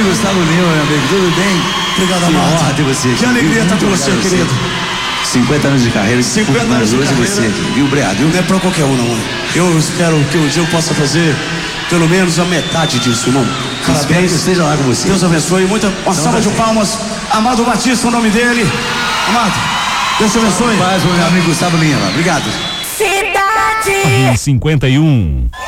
Gustavo Lima, meu amigo, tudo bem? Obrigado, que Amado. honra ter você aqui. Que alegria estar com você, querido. 50 anos de carreira, 50 anos de hoje carreira. você aqui, viu, Obrigado. Não é pra qualquer um, não. Eu espero que um dia eu possa fazer pelo menos a metade disso, irmão. Espero Parabéns. que eu esteja lá com você. Deus abençoe. Uma salva de palmas. Amado Batista, o nome dele. Amado, Deus te abençoe. Paz, meu amigo Gustavo Lima. Obrigado. Cidade 51.